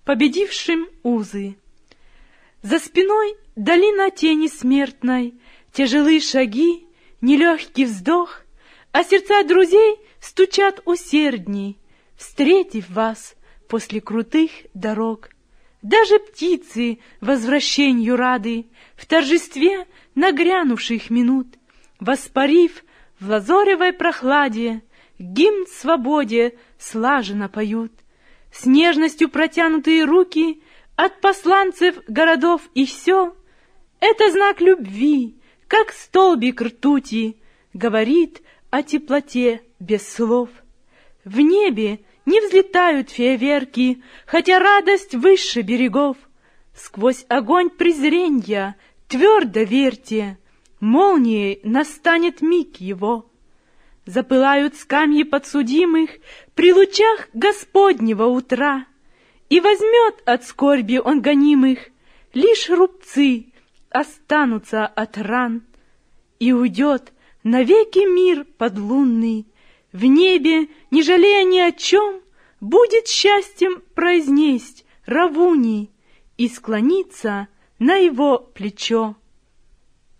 победившим узы. За спиной долина тени смертной, тяжелые шаги, нелегкий вздох, а сердца друзей стучат усердней, встретив вас после крутых дорог. Даже птицы возвращенью рады, в торжестве нагрянувших минут, воспарив в лазоревой прохладе, гимн свободе слаженно поют. С нежностью протянутые руки от посланцев городов и сел — это знак любви, как столбик ртути, говорит о теплоте без слов. В небе не взлетают фейерверки, хотя радость выше берегов. Сквозь огонь презренья твердо верьте, молнией настанет миг его. Запылают скамьи подсудимых при лучах Господнего утра, и возьмет от скорби он гонимых, лишь рубцы останутся от ран, и уйдет навеки мир подлунный. В небе, не жалея ни о чем, будет счастьем произнесть Равуни и склониться на его плечо.